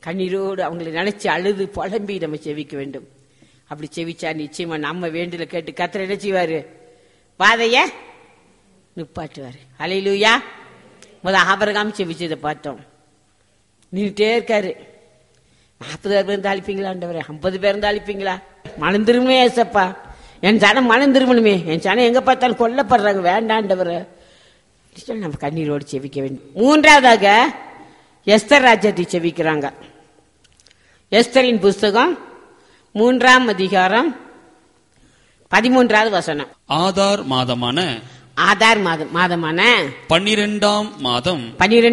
கண்ணீரோடு அவங்களை நினைச்சு அழுது புலம்பி நம்ம செவிக்க வேண்டும். அப்படி செவிச்சா நிச்சயமா நம்ம வேண்டுதலை கேட்டு கர்த்தர் என்ன செய்வாரு? வாதைய நிப்பாட்டுவாரு. ஹல்லேலூயா. ஆபிரகாம் செவிச்சதை பார்த்தோம். நின்றுட்டே இருக்காரு. 40 பேர் இருந்தா அழிப்பீங்களா ஆண்டவரே? 50 பேர் இருந்தா அழிப்பீங்களா? மனம் திரும்பவே ஏசப்பா, என் ஜனம் மனம் திரும்பணுமே, என் ஜனம் எங்க பார்த்தாலும் கொல்லப்படுறாங்க, வேண்டாண்டவரை நம்ம கண்ணீரோடு செவிக்க வேண்டும். 3வதாக எஸ்தர் ராஜ்யத்தை செவிக்கிறாங்க. எஸ்தரின் புஸ்தகம் 3ஆம் அதிகாரம் 13வது வசனம். ஆதார் மாதமான 12ஆம் மாதம்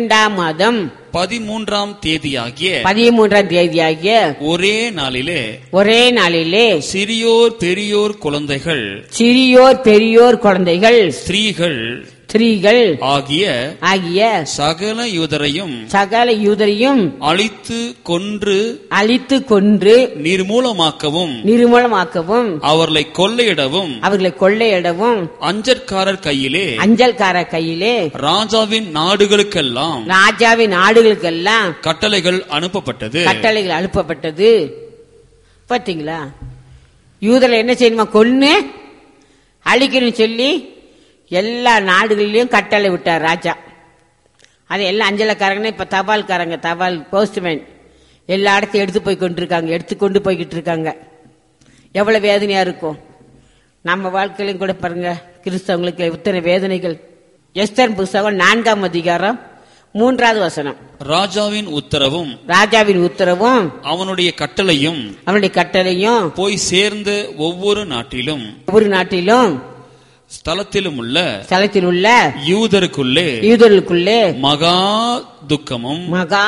13ஆம் தேதியாகிய ஒரே நாளிலே சிறியோர் பெரியோர் குழந்தைகள் ஸ்திரீகள் ஆகிய சகல யூதரையும் அழித்து கொன்று நிர்மூலமாக்கவும் அவர்களை கொள்ளையிடவும் அஞ்சல்காரர் கையிலே ராஜாவின் நாடுகளுக்கெல்லாம் கட்டளைகள் அனுப்பப்பட்டது. பாத்தீங்களா? யூதரை என்ன செய்யணுமா? கொன்னு அழிக்கணும் சொல்லி எல்லா நாடுகளிலும் கட்டளை விட்டார் ராஜா. அது எல்லாம் அஞ்சலக்காரங்க, இப்ப தபால் போஸ்ட்மேன் எல்லா இடத்தையும் எடுத்துக்கொண்டு போய்கிட்டு இருக்காங்க. எவ்வளவு வேதனையா இருக்கும். நம்ம வாழ்க்கையிலும் கூட பாருங்க, கிறிஸ்தவங்களுக்கு இத்தனை வேதனைகள். எஸ்தர் புஸ்தகம் 4ஆம் அதிகாரம் 3வது வசனம். ராஜாவின் உத்தரவும் அவனுடைய கட்டளையும் போய் சேர்ந்த ஒவ்வொரு நாட்டிலும் ஸ்தலத்திலும் உள்ள யூதருக்குள்ளே மகா துக்கமும்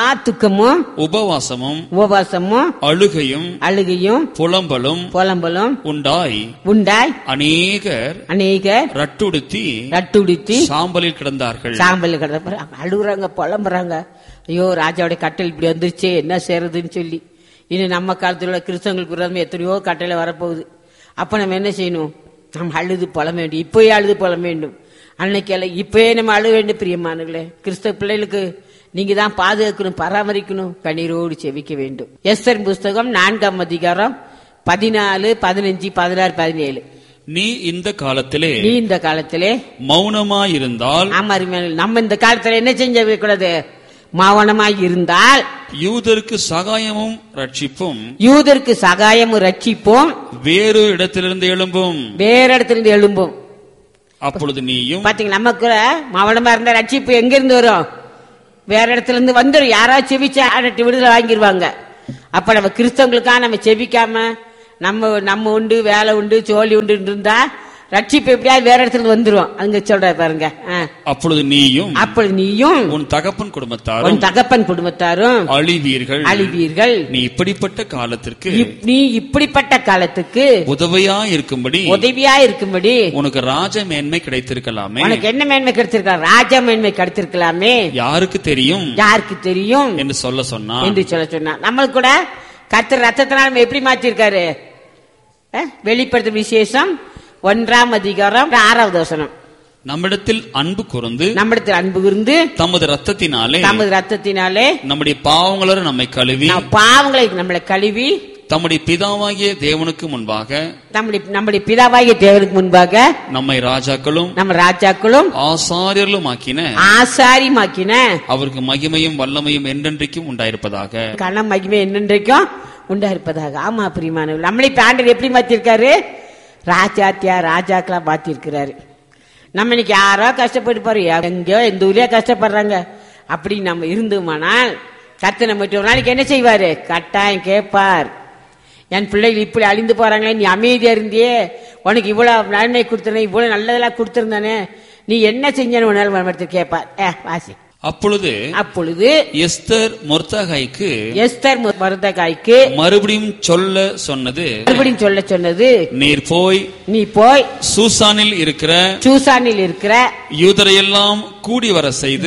உபவாசமும் அழுகையும் புலம்பலும் உண்டாய் அநேகர் ரட்டுடுத்தி சாம்பலில் கிடந்தார்கள். அழுகுறாங்க, புலம்புறாங்க. ஐயோ, ராஜாவுடைய கட்டளை இப்படி வந்துருச்சே, என்ன செய்யறதுன்னு சொல்லி. இன்னும் நம்ம காலத்தில் உள்ள கிறிஸ்தவங்களுக்கு விரோதமா எத்தனையோ கட்டளை வரப்போகுது. அப்ப நம்ம என்ன செய்யணும்? நம்ம அழுது புலம் வேண்டும். இப்பயே அழுது புலம் வேண்டும். அன்னைக்கு இப்பயே நம்ம அழுக வேண்டும். பிரியமானங்களே, கிறிஸ்தவ பிள்ளைகளுக்கு நீங்க தான் பாதுகாக்கணும், பராமரிக்கணும், கண்ணீரோடு செவிக்க வேண்டும். எஸ்தர் புஸ்தகம் 4ஆம் அதிகாரம் 14, 15, 16, 17. நீ இந்த காலத்திலே மௌனமாயிருந்தால், நம்ம இந்த காலத்துல என்ன செஞ்ச கூடாது? மௌனமாய் இருந்தால் யூதருக்கு சகாயமும் ரட்சிப்பும் வேறு இடத்திலிருந்து எழும்பும். அப்பொழுது நீயும் பாத்தீங்க, நமக்கு மௌனமா இருந்த ரட்சிப்பு எங்க இருந்து வரும்? வேற இடத்துல இருந்து வந்துடும். யாராவது செவிச்சா விடுதலை வாங்கிடுவாங்க. அப்ப நம்ம கிறிஸ்தவங்களுக்காக நம்ம செவிக்காம நம்ம உண்டு, வேலை உண்டு, சோழி உண்டு இருந்தா ரட்சிப்பு எப்படியாவது வேற இடத்துல வந்துரும். அங்க சொல்ற பாருங்க. அப்பொழுது நீயும் உன் தகப்பன் குடும்பத்தாரும் அழிவீர்கள். நீ இப்படிப்பட்ட காலத்திற்கு உதவியா இருக்கும்படி உனக்கு ராஜ மேன்மை கிடைத்திருக்கலாமே. உனக்கு என்ன மேன்மை கிடைத்திருக்கலாம்? ராஜ மேன்மை கிடைத்திருக்கலாமே. யாருக்கு தெரியும் என்று சொல்ல சொன்னா. நம்மளுக்கு கூட கர்த்தர் ரத்தத்தினால நம்ம எப்படி மாற்றிருக்காரு? வெளிப்படுத்தும் விசேஷம் 1ஆம் அதிகாரம் 6வது வசனம். நம்மிடத்தில் அன்பு கூர்ந்து தமது ரத்தத்தினாலே நம்முடைய பாவங்களை நம்மை கழுவி தம்முடைய பிதாவாகிய தேவனுக்கு முன்பாக நம்மை ராஜாக்களும் ஆசாரியர்களும் ஆக்கின அவருக்கு மகிமையும் வல்லமையும் என்றென்றைக்கும் உண்டாயிருப்பதாக. மகிமை என்றென்றைக்கும் உண்டாயிருப்பதாக. ஆமா பிரியமானவர்களே, நம்மளை ஆண்டவர் எப்படி மாத்திருக்காரு? ராஜாக்களா மாத்திருக்கிறாரு. நம்ம இன்னைக்கு யாரோ கஷ்டப்பட்டு பாரு, எங்கயோ எந்த ஊர்லயோ கஷ்டப்படுறாங்க. அப்படி நம்ம இருந்தோமானால் கர்த்தர் நம்ம ஒரு நாளைக்கு என்ன செய்வாரு? கட்டாயம் கேட்பார். என் பிள்ளைகள் இப்படி அழிந்து போறாங்களே, நீ அமைதியா இருந்தியே, உனக்கு இவ்வளவு நன்மை கொடுத்தனே, இவ்வளவு நல்லதெல்லாம் கொடுத்திருந்தானே, நீ என்ன செஞ்சு கேட்பார். வாசி. அப்பொழுது எஸ்தர் மொர்தெகாய்க்கு மறுபடியும் சொல்ல சொன்னது, நீ போய் சூசானில் இருக்கிற யூதரையெல்லாம் கூடி வர செய்து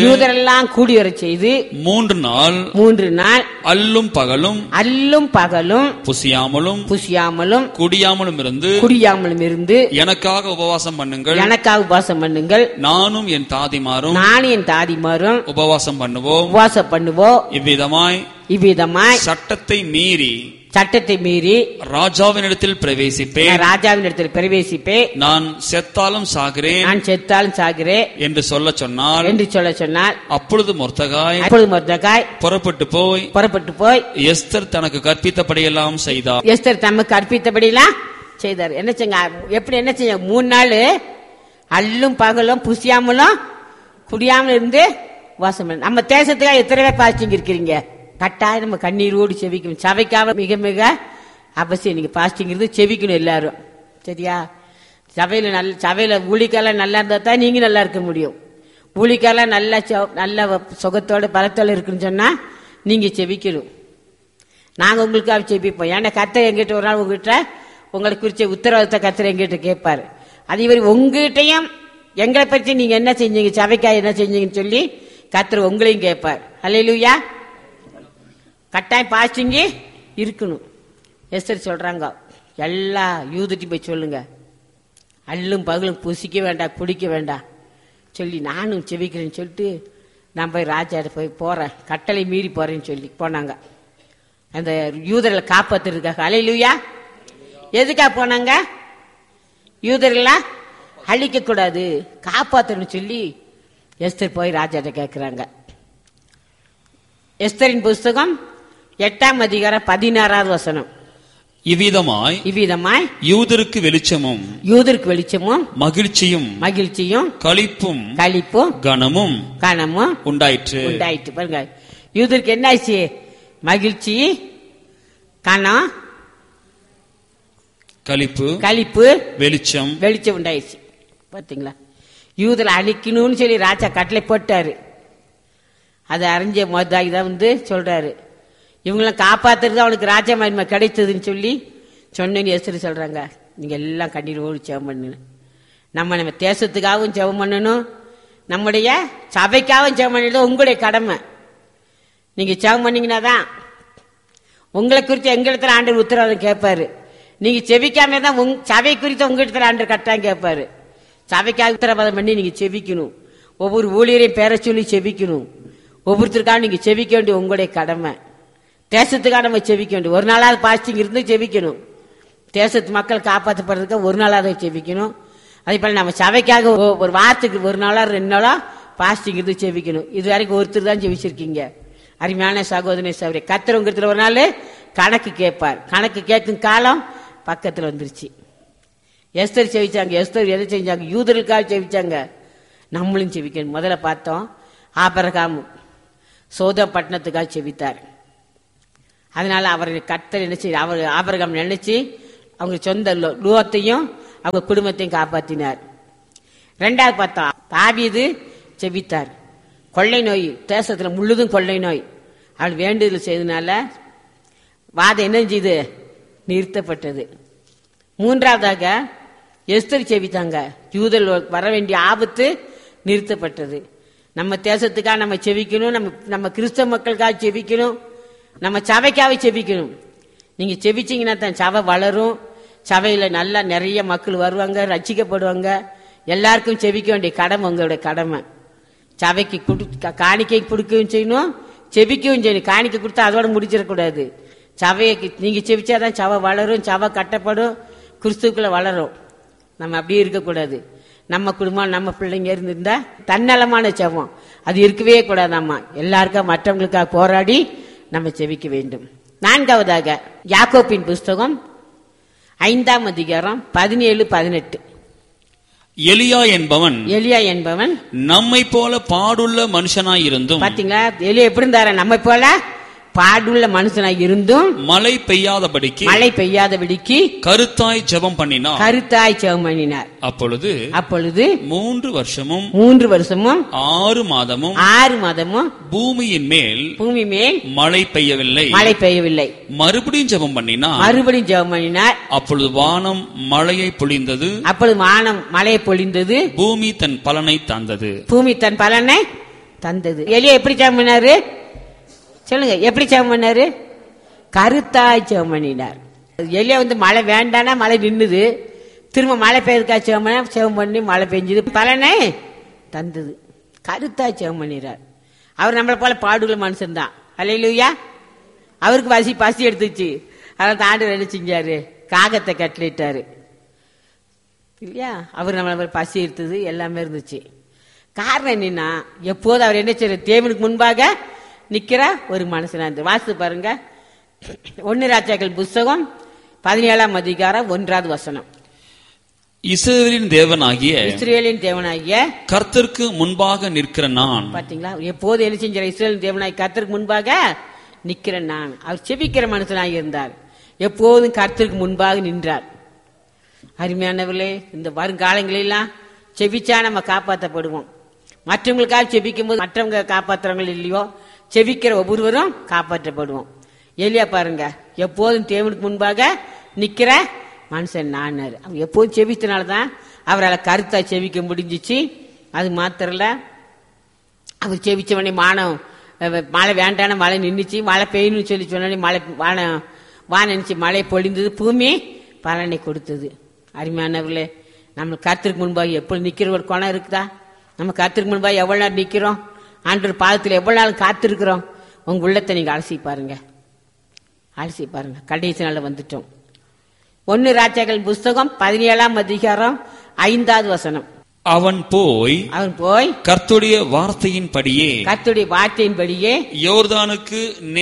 3 நாள் அல்லும் பகலும் புசியாமலும் குடியாமலும் இருந்து எனக்காக உபவாசம் பண்ணுங்கள். நானும் என் தாதிமாரும் உபவாசம் பண்ணுவோம். இவ்விதமாய் சட்டத்தை மீறி ராஜாவினிடத்தில் பிரவேசிப்பேன் நான் செத்தாலும் சாகிறேன் என்று சொல்ல சொன்னார். அப்பொழுது மொர்தெகாய் புறப்பட்டு போய் எஸ்தர் தனக்கு கற்பித்தபடியெல்லாம் செய்தார். எஸ்தர் தமக்கு கற்பித்தபடியெல்லாம் செய்தார். என்ன செஞ்ச 3 நாள் அல்லும் பகலும் புசியாமலும் குடியாமலும் இருந்து வாசம். நம்ம தேசத்துக்காக எத்தனை பேர் பாஸ்டிங் இருக்கிறீங்க? கட்டாயம் நம்ம கண்ணீரோடு செவிக்கணும். சபைக்காக மிக மிக அவசியம். நீங்க பாஸ்டிங் இருந்து செவிக்கணும் எல்லாரும். சரியா? சபையில ஊழிக்காலாம் நல்லா இருந்தா தான் நீங்க நல்லா இருக்க முடியும். ஊழிக்காலாம் நல்ல சுகத்தோட பலத்தோட இருக்குன்னு சொன்னா நீங்க செவிக்கணும். நாங்க உங்களுக்காக செவிப்போம். ஏன்னா கர்த்தர் எங்கிட்ட ஒரு நாள் உங்ககிட்ட உங்களுக்கு குறிச்ச உத்தரவாதத்தை கர்த்தர் எங்கிட்ட கேட்பாரு. அதே மாதிரி உங்ககிட்டையும் எங்களை பற்றி நீங்க என்ன செஞ்சீங்க, சபைக்காக என்ன செஞ்சீங்கன்னு சொல்லி கர்த்தர் உங்களையும் கேட்பார். அல்லேலூயா. கட்டாயம் பாஸ்டிங் இருக்கணும். எஸ்தர் சொல்றாங்க, எல்லா யூதட்டி போய் சொல்லுங்க, அல்லும் பகலும் புசிக்க வேண்டாம் குடிக்க வேண்டாம் சொல்லி நானும் செவிக்கிறேன்னு சொல்லிட்டு நான் போய் ராஜாட்ட போய் போறேன், கட்டளை மீறி போறேன்னு சொல்லி போனாங்க. அந்த யூதர்களை காப்பாத்துறதுக்காக. அல்லேலூயா. எதுக்காக போனாங்க? யூதர்களை அழிக்க கூடாது, காப்பாத்தணும் சொல்லி எஸ்தர் போய் ராஜாட்ட கேட்கிறாங்க. எஸ்தரின் புஸ்தகம் 8ஆம் அதிகாரம் 16வது வசனம். இவ்விதமாய் யூதருக்கு வெளிச்சமும் மகிழ்ச்சியும் களிப்பும் கனமும் உண்டாயிற்று. பாருங்க, யூதருக்கு என்ன ஆச்சு? மகிழ்ச்சி, கனம், களிப்பு, வெளிச்சம் உண்டாயிடுச்சு. பாத்தீங்களா? யூதரை அழிக்கணும்னு சொல்லி ராஜா கட்டளை போட்டாரு. அதை அறிஞ்ச மொர்தெகாய் சொல்றாரு, இவங்களாம் காப்பாத்துறது அவனுக்கு ராஜ மகிமை கிடைத்ததுன்னு சொல்லி சொன்னீங்க. எஸ்தர் சொல்றாங்க, நீங்க எல்லாம் கண்ணீரோடு ஜெபம் பண்ணு. நம்ம தேசத்துக்காகவும் ஜெபம் பண்ணணும், நம்முடைய சபைக்காகவும் ஜெபம் பண்ணது உங்களுடைய கடமை. நீங்க ஜெபம் பண்ணீங்கன்னா தான் உங்களை குறித்து எங்களிடத்துல ஆண்டவர் உத்தரவாதம் கேட்பாரு. நீங்க செவிக்காம தான் சபை குறித்து உங்களிடத்துல ஆண்டவர் கட்டாயம் கேட்பாரு. சபைக்காக உத்தரவாதம் பண்ணி நீங்க செவிக்கணும். ஒவ்வொரு ஊழியரையும் பேர சொல்லி செவிக்கணும். ஒவ்வொருத்தருக்காக நீங்க செவிக்க வேண்டிய உங்களுடைய கடமை. தேசத்துக்காக நம்ம செவிக்க வேண்டிய ஒரு நாளாவது பாஸ்டிங் இருந்து செவிக்கணும். தேசத்து மக்கள் காப்பாற்றப்படுறதுக்கு ஒரு நாளாவது செவிக்கணும். அதே போல நம்ம சபைக்காக ஒரு வாரத்துக்கு ஒரு நாளா 2 நாளா பாஸ்டிங் இருந்து செவிக்கணும். இது வரைக்கும் ஒருத்தர் தான் செவிச்சிருக்கீங்க. அருமையான சகோதரனே சகோதரி, கர்த்தர் உங்க ஒரு நாள் கணக்கு கேட்பார். கணக்கு கேட்கும் காலம் பக்கத்துல வந்துருச்சு. எஸ்தர் செவிச்சாங்க. எஸ்தர் எதை செஞ்சாங்க? யூதர்களுக்காக செவிச்சாங்க. நம்மளும் செவிக்கணும். முதல்ல பார்த்தோம், ஆபிரகாம் சோதம் பட்டணத்துக்காக செவித்தார். அதனால அவர் கர்த்தர் என்ன செய்ய, அவர் ஆபிரகாம் நினைச்சு அவங்க சொந்த லோத்தையும் அவங்க குடும்பத்தையும் காப்பாற்றினார். 2வது பார்த்தோம், தாவீது செவித்தார். கொள்ளை நோய் தேசத்துல முழுதும் கொள்ளை நோய். அவள் வேண்டுதல் செய்தனால வாதம் என்ன செய்து நிறுத்தப்பட்டது. 3வதாக எஸ்தர் செவித்தாங்க. யூதர் வர வேண்டிய ஆபத்து நிறுத்தப்பட்டது. நம்ம தேசத்துக்காக நம்ம செவிக்கணும். நம்ம கிறிஸ்தவ மக்களுக்காக செவிக்கணும். நம்ம சபைக்காக செவிக்கணும். நீங்க செவிச்சீங்கன்னா தான் சபை வளரும். சபையில நல்லா நிறைய மக்கள் வருவாங்க, ரட்சிக்கப்படுவாங்க. எல்லாருக்கும் செவிக்க வேண்டிய கடமை உங்களுடைய கடமை. சபைக்கு காணிக்கை கொடுக்கவும் செய்யணும், செவிக்கவும் செய்யணும். காணிக்கை கொடுத்தா அதோட முடிச்சிடக்கூடாது. சபையை நீங்க செவிச்சாதான் சபை வளரும், சபை கட்டப்படும், கிறிஸ்துக்குள்ள வளரும். நம்ம அப்படியே இருக்கக்கூடாது. நம்ம குடும்பம் நம்ம பிள்ளைங்க இருந்திருந்தா தன்னலமான செவம் அது இருக்கவே கூடாது. நம்ம எல்லாருக்கும் மற்றவங்களுக்காக போராடி நம்ம செவிக்க வேண்டும். 4வதாக யாக்கோபின் புஸ்தகம் 5ஆம் அதிகாரம் 17-18. எலியா என்பவன் நம்மை போல பாடுள்ள மனுஷனாயிருந்தும், பாத்தீங்களா எலியா எப்படி இருந்தார? நம்மை போல பாடுள்ள மனுஷனாய் இருந்தும் மழை பெய்யாதபடிக்கு கருத்தாய் ஜெபம் பண்ணினார். அப்பொழுது 3 வருஷமும் 6 மாதமும் பூமியின் மேல் மழை பெய்யவில்லை. மறுபடியும் ஜெபம் பண்ணினார். அப்பொழுது வானம் மழையை பொழிந்தது. பூமி தன் பலனை தந்தது. எலியா எப்படி ஜெபம் பண்ணாரு? சொல்லுங்க, எப்படி ஜெபம் பண்ணாரு? கருத்தாய் ஜெபம் பண்ணினார். எலியா மழை வேண்டானா மழை நின்னுது. திரும்ப மழை பெய்யறதுக்காக ஜெபம் பண்ணி மழை பெஞ்சது, பலனை தந்தது. கருத்தாய் ஜெபம் பண்ணினார். அவர் நம்மளை போல பாடுள்ள மனுஷன் தான். அல்லேலூயா. அவருக்கு பசி எடுத்துச்சு. அதனால ஆண்டவர் என்ன செஞ்சாரு? காகத்தை கட்டளிட்டாரு இல்லையா? அவர் நம்மள பசி எடுத்தது எல்லாமே இருந்துச்சு. காரணம் என்னன்னா, எப்போது அவர் என்ன செய்யற? தேவனுக்கு முன்பாக நிக்கிற ஒரு மனுஷனா இருந்து. வாசித்து பாருங்க, 1 ராஜாக்கள் புஸ்தகம் 17ஆம் அதிகாரம் 1வது வசனம். இஸ்ரவேலின் தேவனாகிய கர்த்தருக்கு முன்பாக நிற்கிற நான். பாத்தீங்களா? எப்போது என்ன செஞ்சார்? இஸ்ரவேலின் தேவனாகிய கர்த்தருக்கு முன்பாக நிக்கிற நான். அவர் செபிக்கிற மனுஷனாக இருந்தார். எப்போதும் கர்த்தருக்கு முன்பாக நின்றார். அருமையானவர்களே, இந்த வருங்காலங்களெல்லாம் செபிச்சா நம்ம காப்பாற்றப்படுவோம். மற்றவங்களுக்காக செபிக்கும் போது மற்றவங்க காப்பாற்றுறவங்க இல்லையோ, செபிக்கிற ஒவ்வொருவரும் காப்பாற்றப்படுவோம். எலியா பாருங்க, எப்போதும் தேவனுக்கு முன்பாக நிக்கிற மனுஷன் நானாரு. அவர் எப்போதும் செபித்தனால்தான் அவரால் கருத்தா செபிக்க முடிஞ்சிச்சு. அது மாத்திரல, அவர் செபிச்சவனே மழை வேண்டான மழை நின்றுச்சு. மழை பெய்யணும்னு சொல்லி சொன்னோடனே மழை வானிச்சு மழை பொழிந்தது, பூமி பலனை கொடுத்தது. அருமையானவர்களே, நம்ம கர்த்தருக்கு முன்பாக எப்பொழுது நிக்கிற ஒரு குணம் இருக்குதா? நம்ம கர்த்தருக்கு முன்பாக எவ்வளவு நாள் நிக்கிறோம்? ஆண்டவர் பாதத்தில் எவ்வளவு நாள் காத்திருக்கிறோம்? உங்க உள்ளத்தை நீங்க அலசி பாருங்க. கடைசி நாள் வந்துட்டோம். 1 ராஜாக்கள் புஸ்தகம் 17ஆம் அதிகாரம் 5வது வசனம். அவன் போய் கர்த்தருடைய வார்த்தையின்படியே யோர்தானுக்கு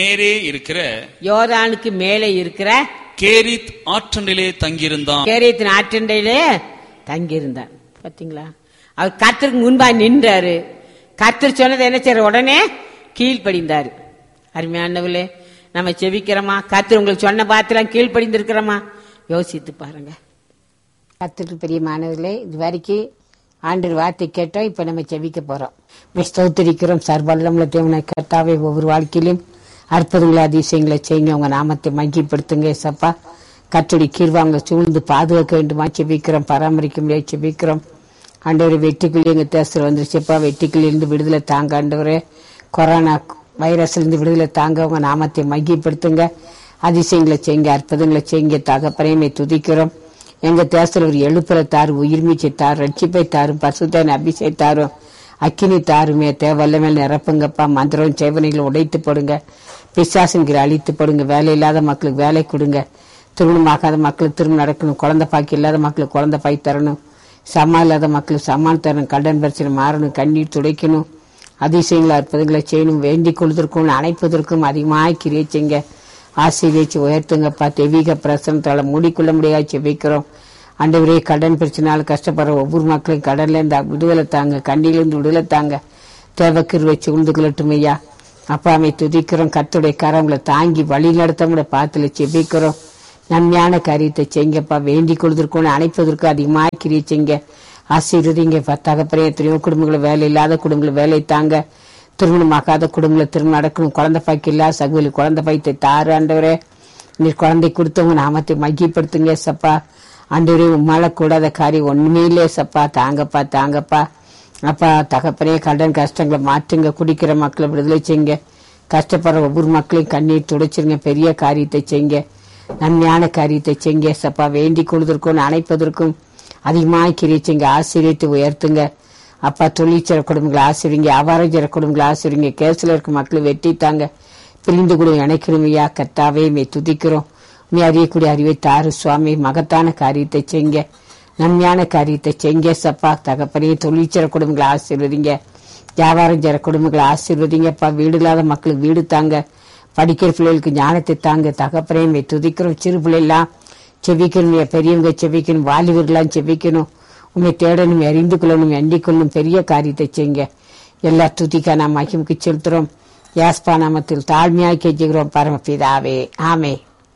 மேலே இருக்கிற கேரித் ஆற்றண்டிலே தங்கியிருந்தான். கேரித்தின் ஆற்றண்டையிலே தங்கியிருந்தான். பாத்தீங்களா? அவர் கர்த்தருக்கு முன்பாக நின்றாரு. கர்த்தர் சொன்னதை என்ன செய்யற? உடனே கீழ்ப்படிந்தாரு. அருமையானவர்களே, நம்ம செபிக்கிறோமா? கர்த்தர் உங்களுக்கு சொன்ன பாத்திரம் கீழ்ப்படிந்திருக்கிறோமா? யோசித்து பாருங்க. கர்த்தருக்கு பெரிய மாணவர்களே, இது வரைக்கும் ஆண்டவர் வார்த்தை கேட்டோம். இப்ப நம்ம செபிக்க போறோம். ஸ்தோத்திரிக்கிறோம். சர்வல்லமுள்ள தேவனாகிய கர்த்தாவே, ஒவ்வொரு வாழ்க்கையிலும் அற்புதங்களை அதிசயங்களை செய்யுங்க. உங்க நாமத்தை மகிமைப்படுத்துங்க. சப்பா, கர்த்தருடைய கிருபை சூழ்ந்து பாதுகாக்க வேண்டுமா செபிக்கிறோம். பராமரிக்க முடியாது செபிக்கிறோம். ஆண்டவரே, வெட்டுக்கிளி எங்க தேசத்தில் வந்துருச்சுப்பா. வெட்டுக்கிளிருந்து விடுதலை தாங்க ஆண்டவரே. கொரோனா வைரஸ்ல இருந்து விடுதலை தாங்க. உங்க நாமத்தை மகிமைப்படுத்துங்க. அதிசயங்களை செய்யுங்க, அற்புதங்களை செய்யுங்க. தகப்பனையுமே துதிக்கிறோம். எங்க தேசத்தில் ஒரு எழுப்புற தாரு, உயிர்மீச்சை தாரு, ரட்சிப்பை தாரும், பசுத்தான அபிஷேகம் தாரும், அக்கினி தாருமே. தேவல்லமேல் நிரப்புங்கப்பா. மந்திரம் சேவனைகளை உடைத்து போடுங்க. பிசாசுங்கிற அழித்து போடுங்க. வேலை இல்லாத மக்களுக்கு வேலை கொடுங்க. திருமணமாகாத மக்களுக்கு திருமணம் நடக்கணும். குழந்தை பாக்கி இல்லாத மக்களுக்கு குழந்தை பாய் தரணும். சமா இல்லாத மக்களுக்கு சமான் தரணும். கடன் பிரச்சனை மாறணும். கண்ணீர் துடைக்கணும். அதிசயங்களை அற்புதங்களை செய்யணும். வேண்டிக் கொள்வதற்கும் அணைப்பதற்கும் அதிகமாக கிரியை செய்யுங்க. ஆசீர்வதிச்சு உயர்த்துங்கப்பா. தெய்வீக பிரசனத்தால மூடிக்கொள்ள முடியாது செபிக்கிறோம். ஆண்டவரே, கடன் பிரச்சனையால் கஷ்டப்படுற ஒவ்வொரு மக்களையும் கடன்ல இருந்து விடுதலை தாங்க. கண்ணிலிருந்து விடுதலை தாங்க. தேவக்கிருவை சூழ்ந்து கொள்ளட்டும் ஐயா. அப்பாவை துதிக்கிறோம். கர்த்தருடைய கரங்களை தாங்கி வழி நடத்த பாத்துல செபிக்கிறோம். நன்மையான காரியத்தை செய்யுங்கப்பா. வேண்டிக் கொள்வதற்கும் அணைப்பதற்கும் அதிகமாக கிரியை செய்யுங்க. ஆசீர்வதிங்க. தகப்பனே, எத்தனையோ குடும்பங்களை வேலை இல்லாத குடும்பங்களை வேலை தாங்க. திருமணமாகாத குடும்பங்களை திருமணம் நடக்கணும். குழந்தை பாய்க்கு இல்லாத சகோதரி குழந்தை பாய்த்தை தாரு ஆண்டவரே. நீர் குழந்தை கொடுத்தவங்க நாமத்தை மகிப்படுத்துங்க சப்பா. ஆண்டவரே, உம்மால கூடாத காரியம் ஒண்ணுமே இல்லையே சப்பா. தாங்கப்பா. அப்பா தகப்பனே, கடன் கஷ்டங்களை மாற்றுங்க. குடிக்கிற மக்களை விடுதலை செய்யுங்க. கஷ்டப்படுற ஒவ்வொரு மக்களையும் கண்ணீர் துடைச்சிருங்க. பெரிய காரியத்தை செய்யுங்க. நன்மையான காரியத்தை செய்யுங்க சப்பா. வேண்டிக் கொள்வதற்கும் அணைப்பதற்கும் அதிகமாக கிரியை செய்யுங்க. ஆசீர்வதித்து உயர்த்துங்க அப்பா. தொழிற்சர குடும்பங்களை ஆசிரியங்க. வியாபாரஞ்சர குடும்பங்களை ஆசிரியங்க. கேஸ்ல இருக்க மக்களை வெட்டித்தாங்க. பிரிந்து கூட இணைக்கணுமையா. கர்த்தாவே, மே துதிக்கிறோம். நீ அறியக்கூடிய அறிவை தாரு சுவாமி. மகத்தான காரியத்தை செய்யுங்க. நன்மையான காரியத்தை செய்யுங்க சப்பா. தகப்பனே, தொழிற்சர குடும்பங்களை ஆசீர்வதிங்க. வியாபாரஞ்சர குடும்பங்களை ஆசீர்வதிங்கப்பா. வீடு இல்லாத மக்களுக்கு வீடு தாங்க. படிக்கிற பிள்ளைகளுக்கு ஞானத்தை தாங்க. தகப்பனே, மே துதிக்கிறோம். சிறு பிள்ளைலாம் செவிக்கணும். பெரியவங்க செவிக்கணும். வாலிபர்களாம் செவிக்கணும். உண்மை தேடணும், அறிந்து கொள்ளணும், எண்ணிக் கொள்ளணும். பெரிய காரியத்தை செய்யுங்க. எல்லா துதிக்கா நாம் மகிமைக்கு செலுத்துறோம். யாஸ்பா நாமத்தில் தாழ்மையாக கெஞ்சுகிறோம் பரமபிதாவே, ஆமே.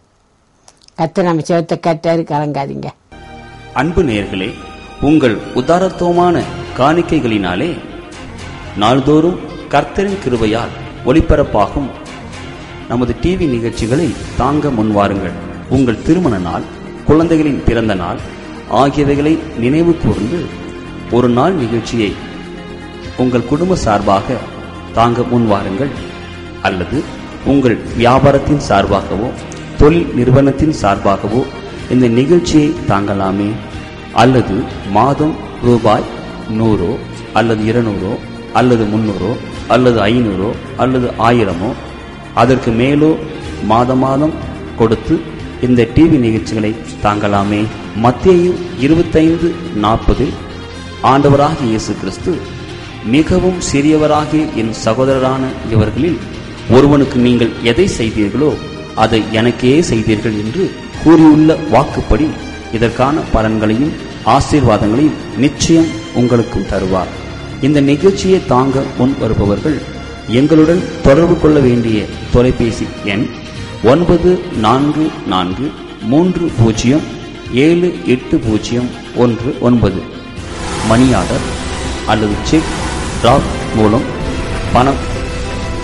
கர்த்தர் நம்ம செவத்தை கட்டாரு, கலங்காதீங்க. அன்பு நேயர்களே, உங்கள் உதாரத்துவமான காணிக்கைகளினாலே நாள்தோறும் கர்த்தரின் கிருபையால் ஒளிபரப்பாகும் நமது டிவி நிகழ்ச்சிகளை தாங்க முன்வாருங்கள். உங்கள் திருமண நாள், குழந்தைகளின் பிறந்த நாள் ஆகியவைகளை நினைவு கூர்ந்து ஒரு நாள் நிகழ்ச்சியை உங்கள் குடும்ப சார்பாக தாங்க முன்வாருங்கள். அல்லது உங்கள் வியாபாரத்தின் சார்பாகவோ தொழில் நிறுவனத்தின் சார்பாகவோ இந்த நிகழ்ச்சியை தாங்கலாமே. அல்லது மாதம் ரூபாய் 100 அல்லது 200 அல்லது 300 அல்லது 500 அல்லது 1000 அதற்கு மேலோ மாதம் மாதம் கொடுத்து இந்த டிவி நிகழ்ச்சிகளை தாங்கலாமே. மத்தேயு 25:40 ஆண்டவராகிய இயேசு கிறிஸ்து, மிகவும் சிறியவராகிய என் சகோதரரான இவர்களில் ஒருவனுக்கு நீங்கள் எதை செய்தீர்களோ அதை எனக்கே செய்தீர்கள் என்று கூறியுள்ள வாக்குப்படி இதற்கான பலன்களையும் ஆசீர்வாதங்களையும் நிச்சயம் உங்களுக்கும் தருவார். இந்த நிகழ்ச்சியை தாங்க முன் வருபவர்கள் எங்களுடன் தொடர்பு கொள்ள வேண்டிய தொலைபேசி எண் 9430780119. மணி ஆர்டர் அல்லது செக் டிராப் மூலம் பணம்